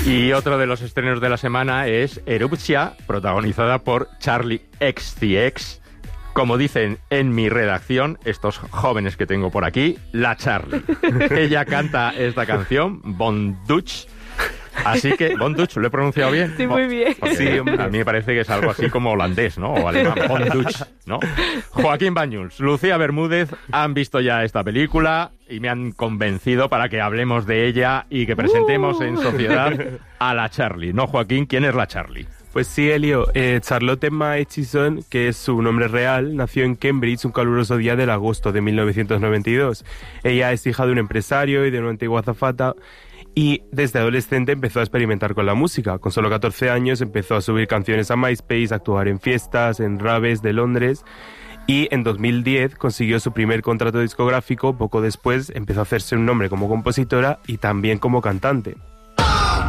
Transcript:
Y otro de los estrenos de la semana es Erupcia, protagonizada por Charli XCX. Como dicen en mi redacción, estos jóvenes que tengo por aquí, la Charli. Ella canta esta canción, Bonduch. Así que, Bonduch, ¿lo he pronunciado bien? Sí, muy bien. Sí, a mí me parece que es algo así como holandés, ¿no? O alemán, Bonduch, ¿no? Joaquín Banyuls, Lucía Bermúdez han visto ya esta película y me han convencido para que hablemos de ella y que presentemos en sociedad a la Charli. ¿No, Joaquín? ¿Quién es la Charli? Pues sí, Elio. Charlotte Emma Etchison, que es su nombre real, nació en Cambridge un caluroso día del agosto de 1992. Ella es hija de un empresario y de una antigua azafata, y desde adolescente empezó a experimentar con la música. Con solo 14 años empezó a subir canciones a MySpace, a actuar en fiestas, en raves de Londres, y en 2010 consiguió su primer contrato discográfico. Poco después empezó a hacerse un nombre como compositora y también como cantante.